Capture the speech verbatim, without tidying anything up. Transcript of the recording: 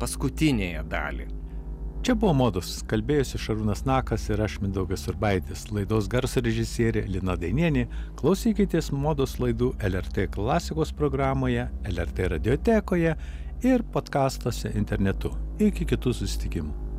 paskutinėje dalį. Čia buvo Modus, kalbėjusi Šarūnas Nakas ir aš Mindaugas Urbaitis, laidos garso režisierė Lina Dainienė. Klausykitės Modus laidų L R T klasikos programoje, L R T radiotekoje ir podcastuose internetu. Iki kitų susitikimų.